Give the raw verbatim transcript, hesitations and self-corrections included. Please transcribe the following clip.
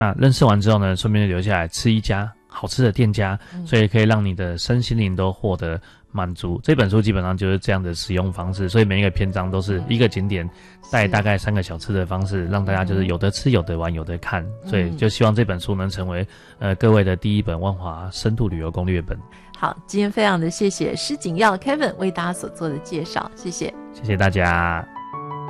那认识完之后呢，顺便就留下来吃一家好吃的店家， 嗯、 所以可以让你的身心灵都获得满足。这本书基本上就是这样的使用方式，所以每一个篇章都是一个景点带大概三个小吃的方式，让大家就是有得吃有得玩有得看，所以就希望这本书能成为呃各位的第一本万华深度旅游攻略本。 好，今天非常的谢谢施景耀 Kevin 为大家所做的介绍，谢谢， 谢谢大家。